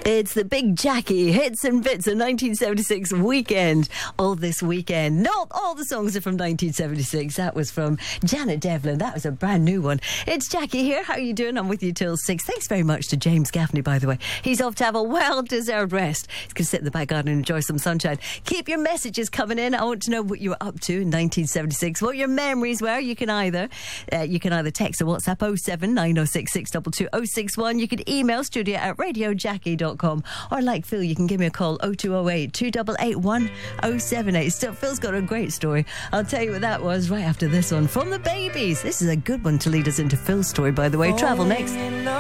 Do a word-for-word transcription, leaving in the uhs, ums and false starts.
It's the Big Jackie Hits and Bits of nineteen seventy-six weekend. All this weekend. Not all the songs are from nineteen seventy-six. That was from Janet Devlin. That was a brand new one. It's Jackie here. How are you doing? I'm with you till six. Thanks very much to James Gaffney, by the way. He's off to have a well-deserved rest. He's going to sit in the back garden and enjoy some sunshine. Keep your messages coming in. I want to know what you were up to in nineteen seventy-six. What your memories were. You can either uh, you can either text or WhatsApp oh seven nine oh six six two two oh six one. You can email studio at radio jackie dot com, or like Phil, you can give me a call oh two oh eight, two eight eight, one oh seven eight. Still, Phil's got a great story. I'll tell you what that was right after this one from the Babies. This is a good one to lead us into Phil's story, by the way. Travel next.